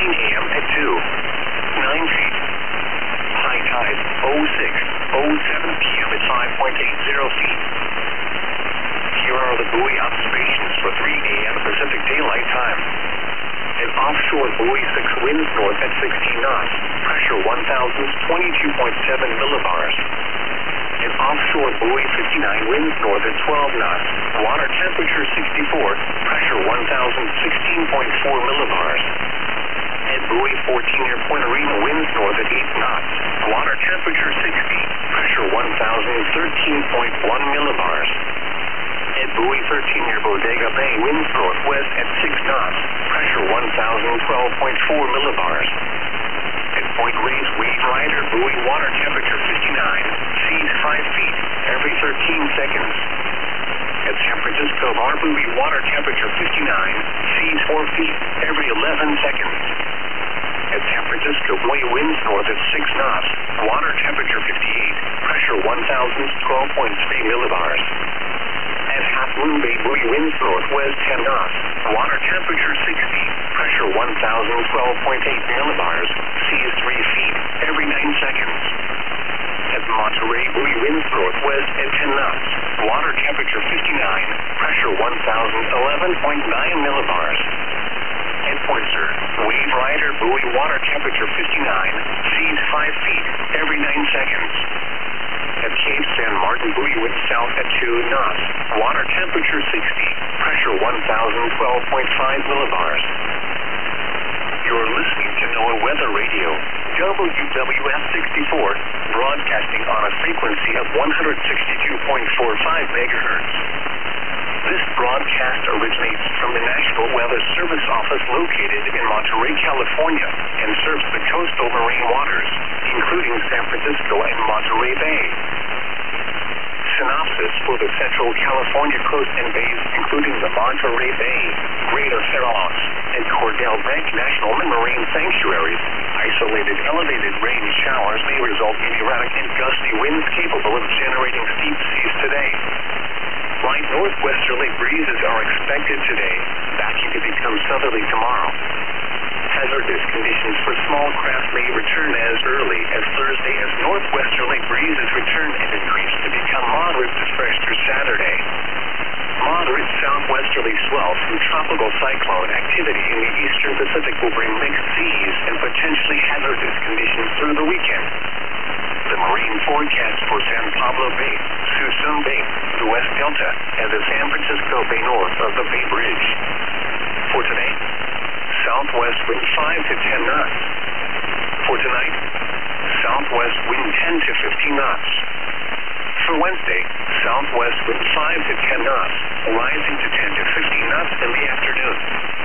a.m. at 2. 9 feet. High tide, 06:07 p.m. at 5.80 feet. Here are the buoy observations for 3 a.m. Pacific Daylight Time. An offshore buoy 6 winds north at 16 knots. Pressure 1,022.7 millibars. An offshore buoy 59 winds north at 12 knots. Water temperature 64. Pressure 1,016.4 millibars. At buoy 14 near Point Arena winds north at 8 knots. Water temperature 60. Pressure 1,013.1 millibars. At buoy 13 near Bodega Bay winds northwest at 6 knots. Pressure 1,012.4 millibars. At Point Reyes Wave Rider buoy water temperature 59. Seas 5 feet every 13 seconds. At San Francisco Bar buoy water temperature 59. Seas 4 feet every 11 seconds. At San Francisco buoy winds north at 6 knots. Water temperature 58. Pressure 1,012.3 millibars. At Half Moon Bay buoy winds northwest 10 knots. Water temperature 60. Pressure 1,012.8 millibars. Seas 3 feet every 9 seconds. At Monterey buoy winds northwest at 10 knots. Water temperature 59. Pressure 1,011.9 millibars. At Point Sur, Wave Rider buoy water temperature 59. Seas 5 feet every 9 seconds. At Cape San Martin buoy winds south at 2 knots. Water temperature 60. Pressure 1,012.5 millibars. You're listening to NOAA Weather Radio, WWF 64, broadcasting on a frequency of 162.45 megahertz. This broadcast originates from the National Weather Service Office located in Monterey, California, and serves the coastal marine waters, including San Francisco and Monterey Bay. Synopsis for the Central California coast and bays, including the Monterey Bay, Greater Farallones, and Cordell Bank National Marine Sanctuaries. Isolated elevated rain showers may result in erratic and gusty winds capable of generating steep seas today. Light northwesterly breezes are expected today, backing to become southerly tomorrow. Hazardous conditions for small craft may return as early as Thursday as northwesterly breezes return and increase to become moderate to fresh through Saturday. Moderate southwesterly swell from tropical cyclone activity in the eastern Pacific will bring mixed seas and potentially hazardous conditions through the weekend. The marine forecast for San Pablo Bay, Suisun Bay, the West Delta, and the San Francisco Bay north of the Bay Bridge. For today, southwest wind 5 to 10 knots. For tonight, southwest wind 10 to 15 knots. For Wednesday, southwest wind 5 to 10 knots, rising to 10 to 15 knots in the afternoon.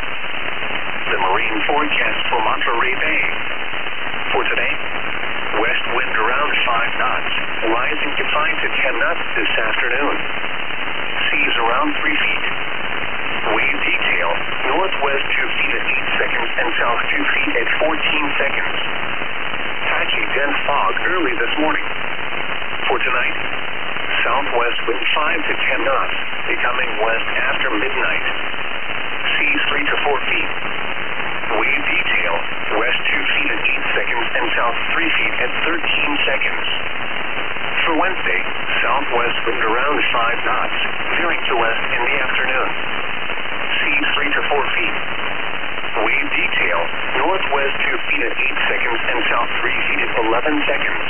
The marine forecast for Monterey Bay. For today, west wind around 5 knots, rising to 5 to 10 knots this afternoon. Seas around 3 feet. Wave detail, northwest 2 feet at 8 seconds and south 2 feet at 14 seconds. Patchy dense fog early this morning. For tonight, southwest wind 5 to 10 knots, becoming west after midnight. Seas 3 to 4 feet. Wave detail, west 2 feet at 8 seconds and south 3 feet at 13 seconds. For Wednesday, southwest wind around 5 knots, veering to west in the afternoon. Seas 3 to 4 feet. Wave detail, northwest 2 feet at 8 seconds and south 3 feet at 11 seconds.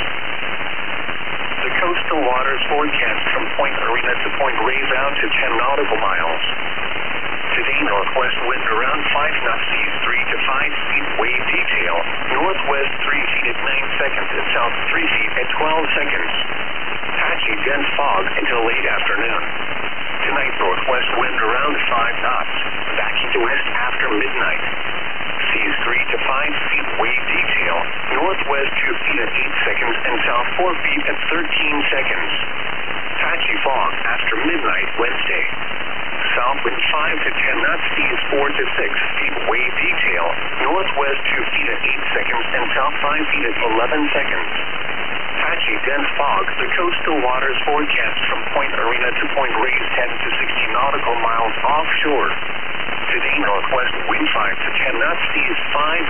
The coastal waters forecast from Point Arena to Point Reyes out to 10 nautical miles. Today, northwest wind around 5 knots, seas 3 to 5 feet. Wave detail, northwest 3 feet at 9 seconds and south 3 feet at 12 seconds. Patchy dense fog until late afternoon. Tonight, northwest wind around 5 knots, backing to west after midnight. Seas 3 to 5 feet. Wave detail, northwest 2 feet at 8 seconds and south 4 feet at 13 seconds. Patchy fog after midnight Wednesday. South wind 5 to 10 knots, seas 4 to 6 feet. Wave detail, northwest 2 feet at 8 seconds and south 5 feet at 11 seconds. Patchy dense fog, the coastal waters forecast from Point Arena to Point Reyes 10 to 60 nautical miles offshore. Today, northwest wind 5 to 10 knots, seas 5